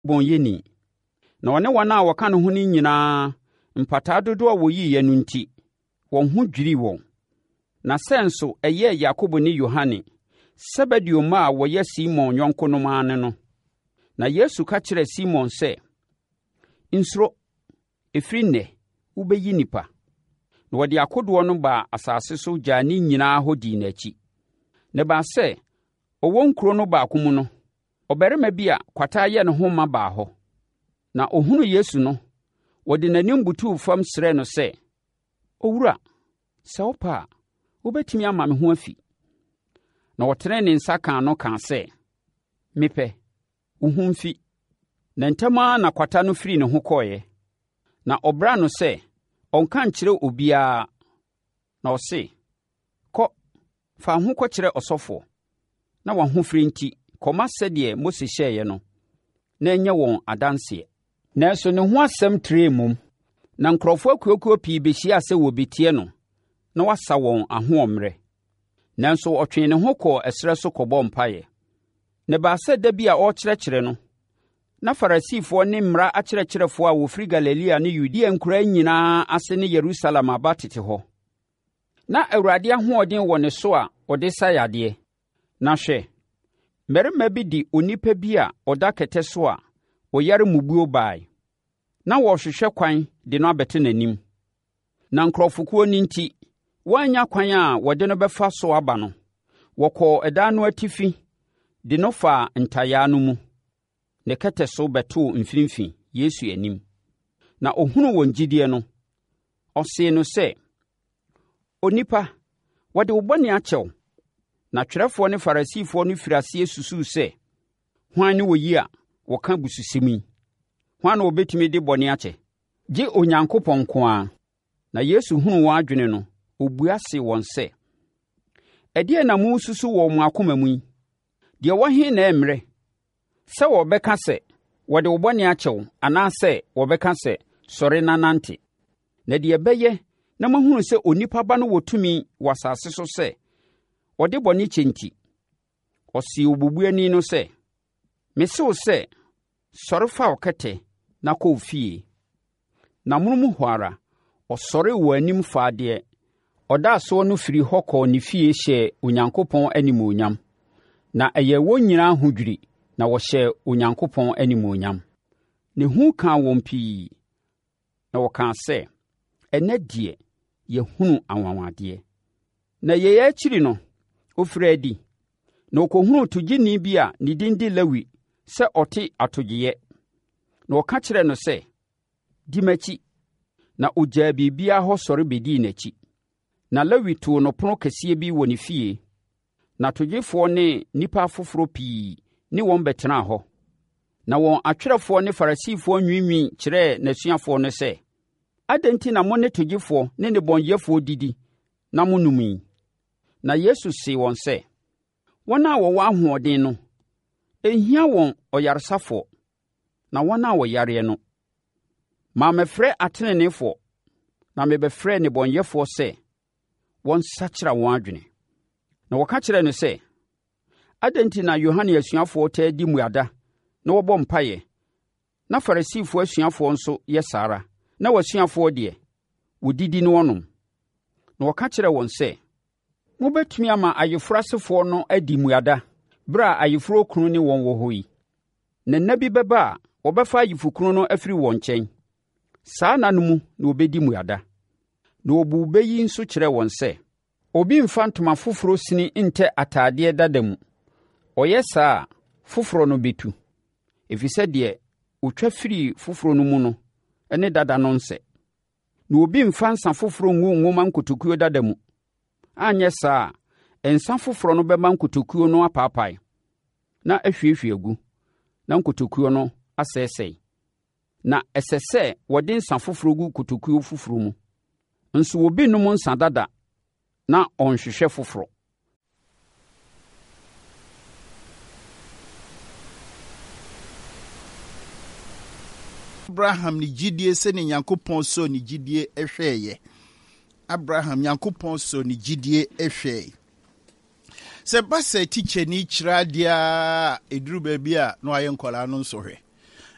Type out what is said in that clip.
bɔnyɛni. Na ɔne wɔn a wɔka ne ho no nyinaa, mpataa dodoɔ a wɔyiiɛ no nti, wɔn ho dwirii wɔn. Na sɛ nso ɛyɛɛ Yakobo ne Yohane, Sebedeo mma a wɔyɛ Simon yɔnkonom ane no. Na Yesu ka kyerɛɛ Simon sɛ, nsuro, ɛfiri nnɛ, wobɛyi nnipa. Na wɔde akodoɔ no baa asase so gyaa ne nyinaa hɔ dii n'akyi. Na ɛbaa sɛ, ɔwɔ nkuro no baako mu no, ɔbarima bi a kwataa yɛ ne ho ma baa hɔ. Na ɔhunu Yesu no, wɔde n'anim butuu fam srɛɛ no sɛ, Owura, sɛ wopɛ a, wobɛtumi ama me ho afi. Na ɔtenee ne nsa kaa no kaa sɛ, mepɛ, wo ho mfi. Na ntɛm ara na kwata no firi ne ho kɔeɛ. Na ɔbraa no sɛ, ɔnka nkyerɛ obiara. Na ɔse, kɔ, fa ho kɔkyerɛ ɔsɔfoɔ. Na w'ahofiri nti, kɔma sɛdeɛ Mose hyɛeɛ no, na ɛnyɛ wɔn adanseɛ. Nanso ne ho asɛm tiree mmom, na nkurɔfoɔ akuokuo pii bɛhyiaa sɛ wɔbɛtie no, na wasa wɔn ahoɔmmerɛ. Nanso ɔtwee ne ho kɔɔ ɛserɛ so kɔbɔɔ mpaeɛ. Na ɛbaa sɛ da bi a ɔrekyerɛkyerɛ no, na Farisifoɔ ne mmara akyerɛkyerɛfoɔ a wɔfiri Galilea ne Yudea nkuraa nyinaa ase ne Yerusalem aba tete hɔ. Na Awurade ahoɔden wɔ ne so a ɔde sa yadeɛ. Na hwɛ, mmarima bi de onipa bi a ɔda kɛtɛ so a ɔyare mmubuo baeɛ. Na wɔrehwehwɛ kwan de no abɛte n'anim. Na nkurɔfokuo no nti, wɔannya kwan a wɔde no bɛfa so aba no, wɔkɔɔ ɛdan no atifi de no faa ntayaa no mu. Ne kɛtɛ so bɛtoo mfimfini Yesu anim. Na ɔhunu wɔn gyidie no, ɔsee no sɛ, onipa, wɔde wo bɔne akyɛw. Na twerɛfoɔ ne Farisifoɔ no firi aseɛ susuu sɛ, hwan ne wɔyi a wɔka abususɛm yi? Hwan na wɔbɛtumi de bɔne akyɛ? Gye Onyankopɔn nko ara. Na Yesu hunu wɔn adwene no, ɔbua see wɔn sɛ, ɛdeɛn na mosusu wɔ mo akoma mu yi? Deɛ wɔhe na ɛmmerɛ? Sɛ wɔbɛka sɛ, wɔde wo bɔne akyɛw, anaasɛ wɔbɛka sɛ, sɔre na nante. Na deɛ ɛbɛyɛ na mahunu sɛ onipa ba no wɔ tumi wɔ asase so sɛ, ɔde bɔne kyɛ nti, ɔsee obubuani no sɛ, mese wo sɛ, sɔre fa wo kɛtɛ na kɔ wo fie. Na monom hɔ ara, ɔsɔre wɔ anim faa deɛ ɔda soɔ no firi hɔ kɔɔ ne fie hyɛɛ Onyankopɔn animuonyam. Na ɛyɛ wɔn nyinaa ho dwiri, na wɔhyɛɛ Onyankopɔn animuonyam. Ne hu kaa wɔn pii, na wɔkaa sɛ, ɛnɛ deɛ yɛhunu anwanwadeɛ. Na yɛyɛ akyiri no, ɔfiri adi, na ɔkɔhunuu togyeni bi a ne din de Lewi sɛ ɔte atogyeeɛ. Na ɔka kyerɛɛ no sɛ, di m'akyi. Na ɔgyaa biribiara hɔ sɔre bɛdii n'akyi. Na Lewi too no pono kɛseɛ bi wɔ ne fie. Na togyefoɔ ne nnipa afoforɔ pii ne wɔn bɛtenaa hɔ. Na wɔn atwerɛfoɔ ne Farisifoɔ nwiinwii kyerɛɛ n'asuafoɔ no sɛ, adɛn nti na mo ne togyefoɔ ne nnebɔneyɛfoɔ didi na monom yi? Na Yesu see wɔn sɛ, wɔn a wɔwɔ ahoɔden no, ɛnhia wɔn ɔyaresafoɔ, na wɔn a wɔyareɛ no, mammɛfrɛ ateneneefoɔ, na mebɛfrɛ nnebɔneyɛfoɔ sɛ, wɔnsakyera wɔn adwene. Na wɔka kyerɛɛ no sɛ, adɛn nti na Yohane asuafoɔ taa di mmuada na wɔbɔ mpaeɛ, na Farisifoɔ asuafoɔ nso yɛ saa ara, na w'asuafoɔ deɛ, wɔdidi ne wɔnom? Na wɔka kyerɛɛ wɔn sɛ, mobɛtumi ama ayeforo asefoɔ no adi mmuada berɛ a ayeforo kunu ne wɔn wɔ hɔ yi. Na nna bi bɛba a wɔbɛfa ayefokunu no afiri wɔn nkyɛn. Saa nna no mu na wɔbɛdi mmuada. Na wɔbuu bɛ yi nso kyerɛɛ wɔn sɛ, obi mfa ntoma foforɔ sini ntɛ ataadeɛ dada mu. Ɔyɛ saa a, foforɔ no bɛtu. Ɛfiri sɛ deɛ ɔtwa firi foforɔ no mu no ne dada no nsɛ. Na obi mfa nsa foforɔ ngu nwoma nkotokuo dada mu. Anyɛ saa a, nsa foforɔ no bɛma nkotokuo no apaapae, na ahwiehwie agu, na nkotokuo no asɛesɛe. Na ɛsɛ sɛ wɔde nsa foforɔ gu kotokuo foforɔ mu. Nso obi nom nsa dada na ɔnhwehwɛ foforɔ. Abraham ni gyidie sɛ ne Nyankopɔn so ne gyidie ɛhwɛeɛ. Abraham Nyankopɔn so ne gyidie ɛhwɛe. Sɛ ba sɛ tikyɛni kyerɛ adeɛ a ɛduru baabi a na wayɛ nkɔlaa no nso hwɛ.